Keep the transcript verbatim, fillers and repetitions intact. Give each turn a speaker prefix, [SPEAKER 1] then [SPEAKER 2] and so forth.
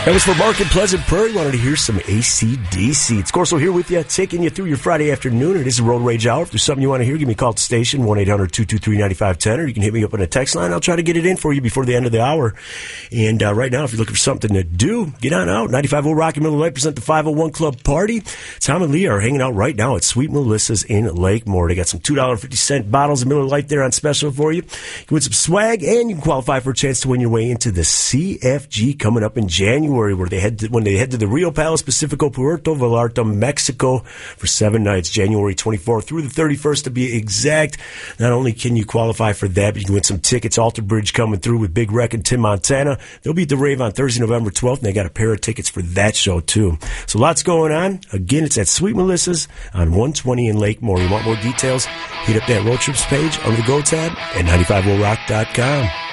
[SPEAKER 1] That was for Mark in Pleasant Prairie. Wanted to hear some A C D C. It's Corso here with you, taking you through your Friday afternoon. It is a Road Rage Hour. If there's something you want to hear, give me a call at the station, one eight hundred two two three nine five one zero, or you can hit me up on a text line. I'll try to get it in for you before the end of the hour. And uh, right now, if you're looking for something to do, get on out. ninety-five point oh Rocky Miller Lite present the five oh one Club Party. Tom and Lee are hanging out right now at Sweet Melissa's in Lakemore. They got some two dollars and fifty cents bottles of Miller Lite there on special for you. You can win some swag, and you can qualify for a chance to win your way into the C F G coming up in January, where they head to, when they head to the Rio Palace Pacifico, Puerto Vallarta, Mexico, for seven nights, January twenty-fourth through the thirty-first to be exact. Not only can you qualify for that, but you can win some tickets. Alter Bridge coming through with Big Wreck and Tim Montana. They'll be at the Rave on Thursday, November twelfth, and they got a pair of tickets for that show, too. So lots going on. Again, it's at Sweet Melissa's on one twenty in Lakemore. You want more details? Hit up that Road Trips page under the Go tab at ninety-five oh rock dot com.